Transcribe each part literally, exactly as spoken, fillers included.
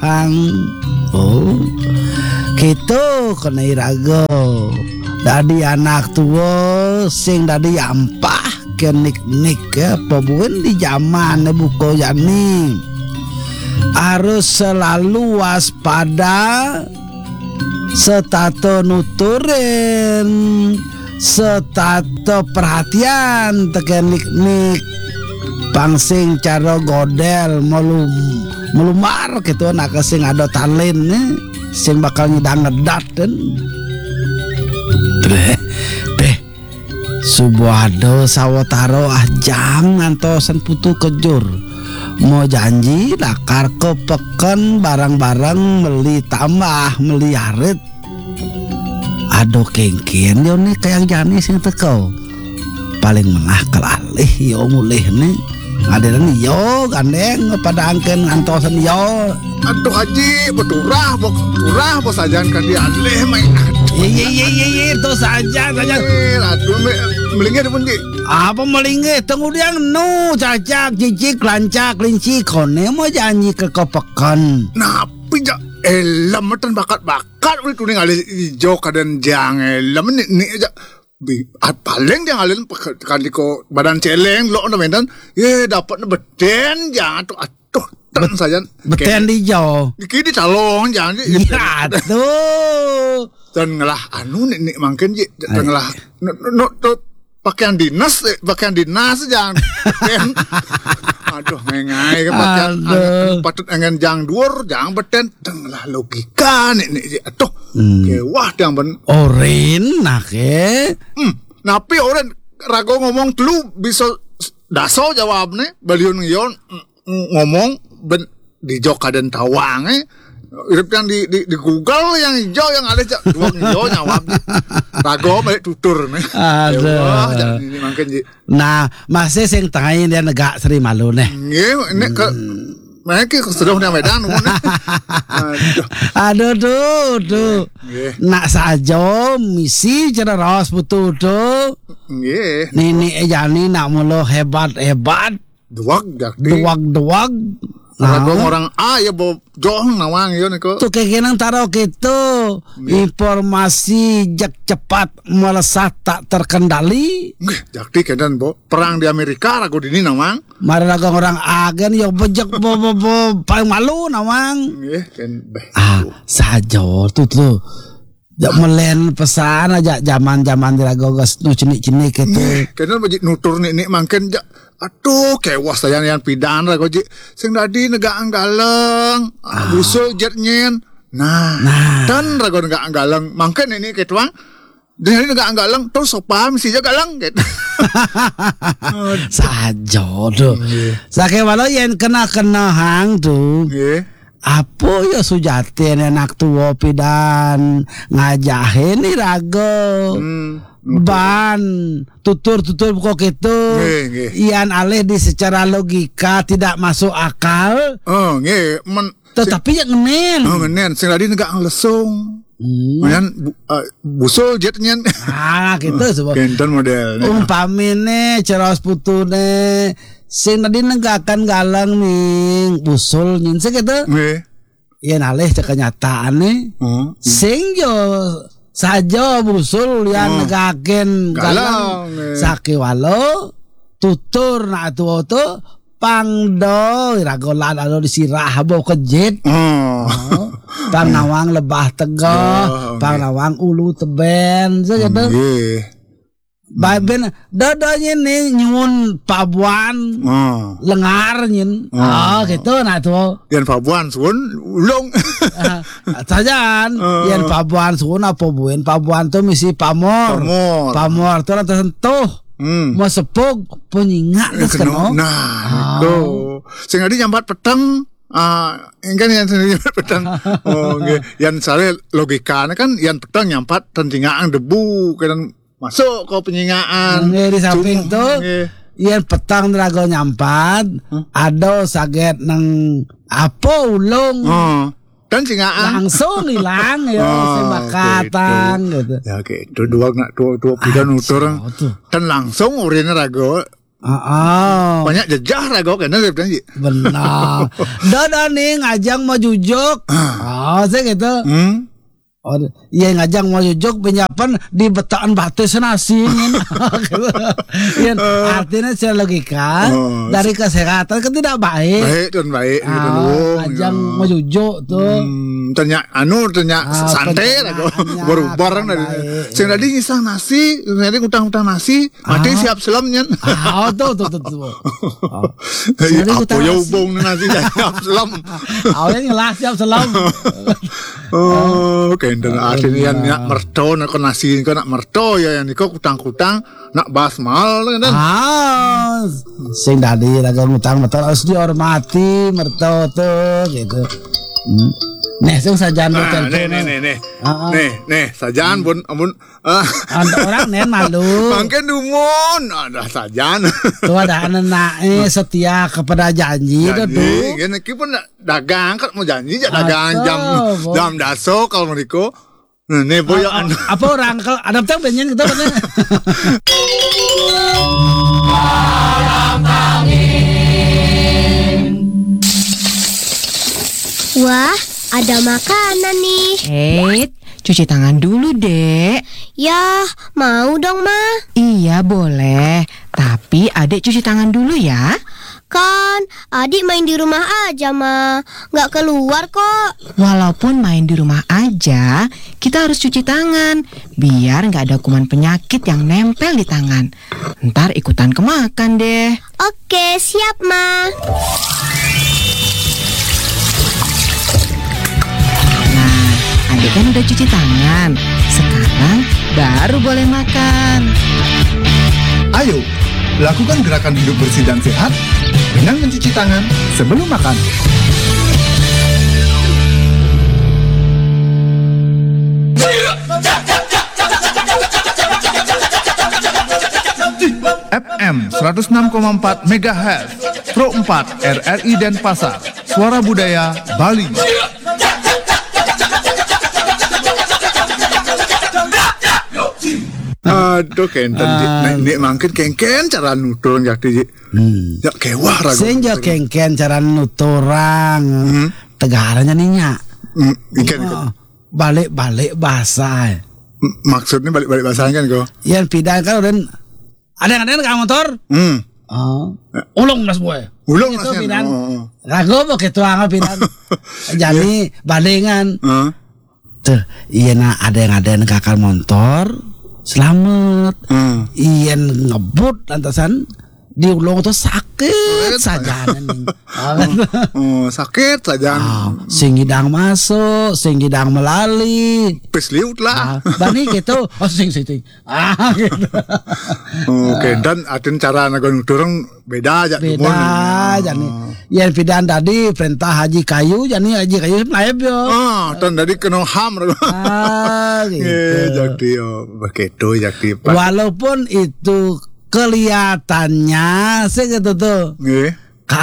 Ang oh gitu kena irago dadi anak tua sing dadi ampah kenik-nik ya pebuen di zaman buko yani harus selalu waspada setato nuturin setato perhatian tekenik-nik pangsing cara godel melum melumar gitu nak sing ada talent sing bakal nyedang ngedat dan deh deh sebuah do sawataro ah jam ngantosan putu kejur mau janji dakar kepeken barang-barang meli tambah meli arit ado kengken yo nih kayak jani sing teko paling menah kelalih yo mulih nih ngaderan yo gandeng pada angken ngantosan yo aduh haji beturah beturah bos sajan kan dia alih main iya iya iya iya itu saja saja aduh melingkir pun ji apa melingkir tunggu dia nu cacak cicik lancak linci kone mau janji ke kopekan napi ja elam metan bakat-bakat udah kuning alih hijau kadan jang elam ni ni aja paling yang alin kali ko badan celeng lo na mendan ye dapat na beten jang atuh atuh tan saja beten di jauh kini calong jang ya tuh dan ngelah anu nih nih mangken ji dan ngelah no no pakaian dinas pakaian dinas jang aduh mengai kan pakaian patut engen jang dhuwur jang beten tenglah logika nih nih atuh kewah jang ben oren nak eh hmm napi oren rago ngomong telu bisa daso jawab nih baliun ngion ngomong ben di jok kaden tawang eh irip yang di, di, di Google yang hijau yang ada cak dua hijau nyawab rago balik tutur nih ada ini makin ji nah masih sing tangain dia negak Sri Malu nih ini ke mereka sudah punya medan aduh tuh tuh nak saja misi cara ros putu tuh nini ejani nak mulu hebat hebat duak duak duak Rago orang A ya bo jong nawang yo niko. Tuh kegenang taro gitu. Informasi jak cepat melesat tak terkendali. Nggih, jakti kedan bo. Perang di Amerika rago dini nawang. Mari rago orang agen yo bejek bo bo bo paling malu nawang. Nggih, ken beh. Ah, saja tuh tuh. Jak melen pesan aja zaman-zaman dirago gas nu cinik-cinik gitu. Kedan bejik nutur nik nik mangken jak aduh kewas sayang yang pidan rago ji sing tadi negaan galeng ah. Busul jet nyen nah, nah. Dan rago negaan galeng mangken ini ketuang dan ini negaan galeng terus sopa mesti aja galeng gitu saja tuh sakit walau yang kena-kena hang tuh apa ya sujati anak tua pidan ngajahin nih rago hmm. Ban tutur-tutur kok gitu ian alih di secara logika tidak masuk akal oh nggih men tetapi ya ngenen oh ngenen sing tadi negak lesung men uh, busul jetnya ah gitu sebab kenten model umpamine ceros putune sing tadi negakan galang nih busul nyen segitu nggih ian alih cek kenyataane hmm. Sing yo saja busul yang oh. Negaken galang sake walo tutur nak tuo tu pangdo iragolan ado disirah bo kejet oh. Oh. Pang nawang lebah tegoh oh, pang nawang ulu teben saja tu baben dadanya nih nyun pabuan oh. Lengar nyin oh, oh gitu nak tuh yang pabuan sun ulung sajan uh. Yang pabuan sun apa buin pabuan tuh misi pamor pamor, pamor tuh nanti sentuh hmm. Mau sepuk penyingat kena nah itu oh. Sing adi nyambat peteng ah uh, kan yang sendiri peteng oh okay. Yang sare logikanya kan yang peteng nyampat tentingaan debu kan masuk ke penyingaan di samping Cuma, tuh yang petang drago nyampat huh? Ada saget nang apa ulung oh. Dan singaan langsung hilang ya oh, sebakatan gitu. Ya oke, okay. Itu dua nak dua dua pidan utur. Dan langsung urine rago Oh. Banyak jejah rago kena dia. Benar. Dah nih ngajang mau jujuk. Oh, saya gitu. Hmm. Oh, iya ngajang mau jujuk penyapan di betaan batu senasi. Iya, artinya secara logika oh. dari kesehatan kan tidak baik. Baik dan baik. Oh, ngajang oh. mau jujuk tuh. Hmm, tanya anu tanya oh, santai lah baru bareng dari. Sing tadi ngisang nasi, tadi utang-utang nasi, mati ah. siap selamnya. Ah, tuh tuh tuh. tuh. Oh. Apa ya hubung nasi siap selam. Awalnya ngelas siap selam. Oh, oke. Dan akhirnya nak merto nak nasi kau nak merto ya yang kau kutang-kutang nak basmal kan. Ah, sing tadi lagu ngutang merto harus dihormati merto tuh gitu. Hmm. Nih, sing sajan ah, telepon. Nih, nih, nih, nih, uh, uh. nih, nih, sajan pun, amun, uh. orang nen malu. Mungkin dumun, ada sajan. Tuh ada anak eh setia kepada janji, janji tuh. Gini, kita pun dagang kan mau janji, dagang jam jam daso kalau mereka. Nih, boy, uh, uh, apa orang kalau ada tahu banyak gitu kan? Wah, ada makanan nih. Eh, cuci tangan dulu, Dek. Ya, mau dong, Ma. Iya, boleh. Tapi Adek cuci tangan dulu ya. Kan, adik main di rumah aja, Ma. Nggak keluar kok. Walaupun main di rumah aja, kita harus cuci tangan. Biar nggak ada kuman penyakit yang nempel di tangan. Ntar ikutan kemakan deh. Oke, siap, Ma. Adek kan udah cuci tangan. Sekarang baru boleh makan. Ayo, lakukan gerakan hidup bersih dan sehat dengan mencuci tangan sebelum makan. F M seratus enam koma empat megahertz Pro empat R R I Denpasar. Suara Budaya Bali. Aduh kenten uh, nek mangkin kengken cara nuturang jakti hmm. ya kewah ragu senja kengken cara nuturang hmm. tegaranya ninya hmm, ikan, ikan. Oh, balik-balik bahasa M- maksudnya balik-balik bahasa kan kau yang pindah kan udah ada yang ada yang motor hmm. oh. ulung nas boy ulung nas pindah oh. ragu apa gitu angga pindah jadi balingan uh. tuh iya nah ada yang ada yang kakak motor selamat hmm. iyan ngebut lantasan diulung itu sakit saja oh, oh, sakit saja oh, sing hidang masuk sing hidang melali pesliut lah ah, bani gitu oh sing sing ah gitu oke okay. Dan atin cara nagon dorong beda aja beda jadi oh. Yang pidan tadi perintah haji kayu jadi haji kayu melayap yo ah dan tadi kena ham ah gitu yeah, jadi oh begitu jadi walaupun itu kelihatannya segitu tuh yeah.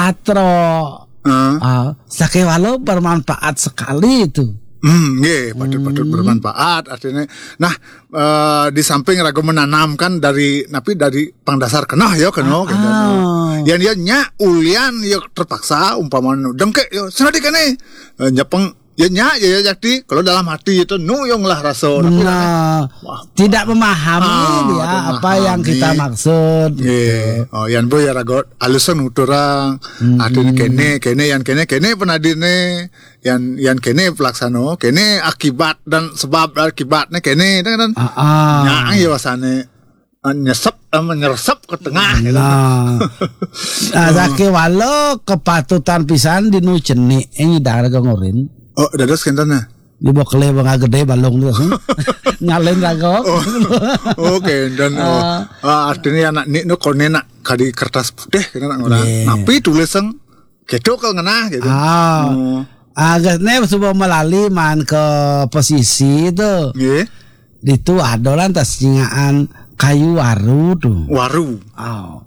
Katro uh. uh, sakit walau bermanfaat sekali itu Hmm, yeah, patut-patut hmm. bermanfaat artinya. Nah, uh, di samping ragu menanamkan dari napi dari pangdasar kenah ya kenah ah, gitu. Yang dia nya ulian ya terpaksa umpama dengke yo senadi kene uh, nyepeng ya nya ya jadi kalau dalam hati itu nuyung lah rasa nah, tidak memahami ah, dia apa memahami. Yang kita maksud yeah. Gitu. Oh yang bu ya ragot alusan uturang hmm. Artinya kene kene yang kene kene penadine yang yang kene pelaksano kene akibat dan sebab akibatnya kene kan ah, ah. Nyang ya wasane nyesep menyeresep ke tengah gitu. Nah, nah zaki walau kepatutan pisan dinu cenik ini darah ngorin. Oh, dadas kentana. Di bokle bangga gede balong terus. Nyalain rago. Oh, oke okay. Dan uh, uh, artinya anak ni nu kone nak kadi kertas putih kena orang. Yeah. Tapi tulisan gitu kalau ngena gitu. Ah. Oh. Agaknya sebelum melali man ke posisi itu. Yeah. Itu ada lantas singaan kayu waru tuh. Waru. Oh.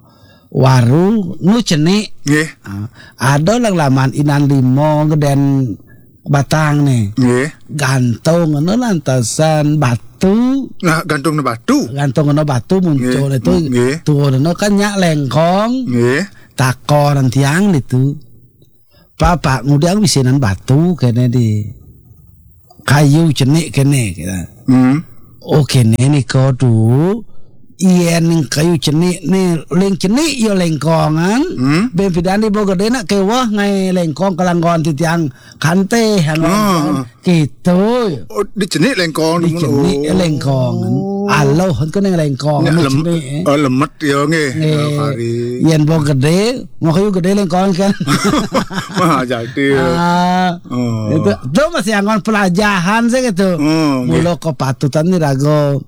Waru nu cenik. Yeah. Uh, ada lang laman inan limo gedean batang nih. Nggih. Gantung ngono lantasan batu. Nah, gantung batu. Gantung ngono batu muncul Nggih. itu. Nggih. Turun kan nyak lengkong. Nggih. Takoran tiang itu. Papa ngudiang bisinan batu kene di kayu cenik kene kita. Hmm. Oh kene nih kodu. Iya ning kayu cenik nih leng cenik yo lengkongan. Hmm? Ben pidan di Bogor nak kewah ngai lengkong kelanggon ti tiang kante hangon gitu. Oh, di cenik lengkong Di cenik lengkongan. Alo kan kene lengkong Nek lem, cenik. oh, lemet ya nggih. Eh, Kari. yen bo gede, mau kayu gede lengkong kan. Wah, jadi. Ah, Oh. itu itu masih angon pelajahan sih gitu. Oh, nggih. Mulo kepatutan nih rago.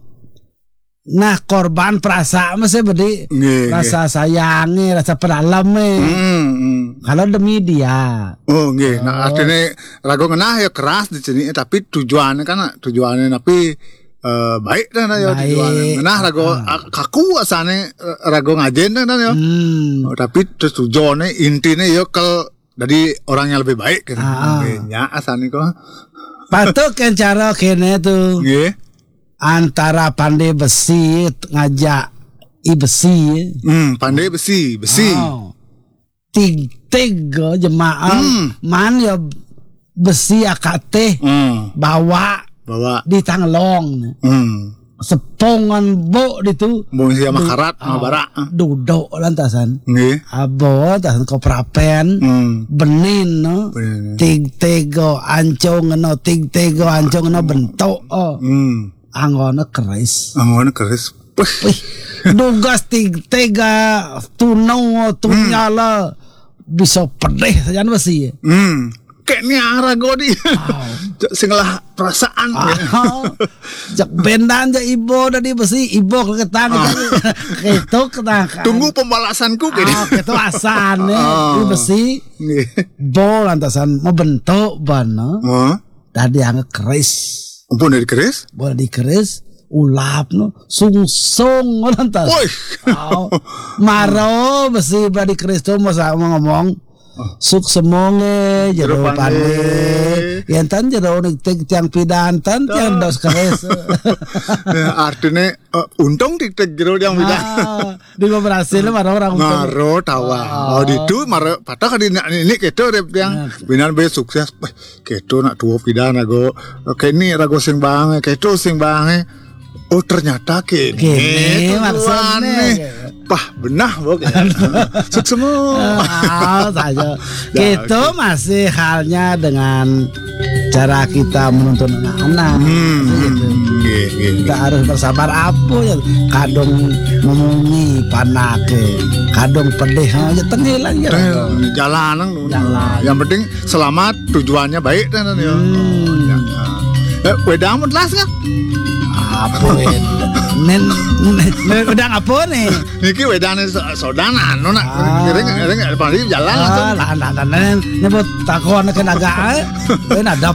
Nah korban perasaan masih bedi Nggih, rasa sayangnya, rasa pedalamnya. Hmm, hmm. Kalau demi dia, Oh, nggih. Nah, artinya rago ngenah ya keras di sini tapi tujuannya kan tujuannya tapi eh, baik dah ya Baik. tujuannya. Ngenah rago ah, kaku asane eh, rago ngajen dah ya. hmm, Oh, tapi terus tujuannya intinya ya kalau dari orang yang lebih baik kan. Ah. Ya asane kok. patut kan cara kene tuh Nggih. antara pandai besi ngajak i besi. Hmm, pandai besi, besi. Oh. Tig tiga jemaah Hmm. man ya besi akate Hmm, bawa bawa. di tanglong Hmm. sepongan bo itu Mau siya makarat, mau bara. duduk lantasan Nggih. abo tasan ko prapen Hmm. benin no Benin. tig tego ancong no tig tego ancong no bentuk oh Hmm. angono keris Angon keris. Wih. wih dugas tig tega tunau tunyala bisa pedih saja besi Hmm. Kayaknya rago di. Singlah perasaan. ah jak bendan ja ibo dari besi ibo ketang itu ketang Tunggu pembalasanku gini. ah itu asane Ah. di besi Nggih. bol lantasan mau bentuk ban no Oh. tadi angga keris Ampun dari keris. boleh dikeris ulap no sungsung lantas Woi. oh, maro besi beradi keris tuh mau sama ngomong suk semonge jero Jero pane pane. yen tan jero nek tiang pidantan tiang dos keris Ya, artinya eh, untung tik-tik jero yang bilang. ah di berhasil maro orang Maro tawa. Oh itu maro patah kan ini ini keto rep yang binan be sukses. Wah, keto nak tuwo pidana go. Kayak ini rago sing bange, keto sing bange. Oh ternyata kene. Kene, tujuannya. maksudnya. Pah benah bo. Suk semua. ah saja itu masih halnya dengan cara kita menuntun anak-anak gitu. Nggih, nggih. Kita harus bersabar apa ya kadung memungi panake kadung pedih aja tenggelam ya Eh, Jalanan Jalan. Yang penting selamat tujuannya baik dan ya. Oh, ya. Eh, wedang mun las kan? apa nen nen udah apa nih Niki wedane sodana anu nak kering kering pari jalan langsung. ah lah lah lah nen nyebut takon ke naga eh ada